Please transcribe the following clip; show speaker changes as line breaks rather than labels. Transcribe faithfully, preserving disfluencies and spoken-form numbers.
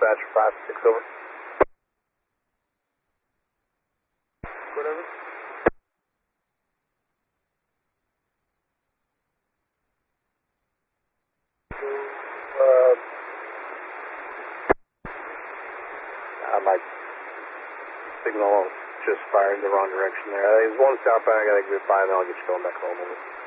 dispatch five six over. Whatever. Uh, uh, my signal just fired in the wrong direction there. There's one southbound, I gotta get by, and then I'll get you going back home.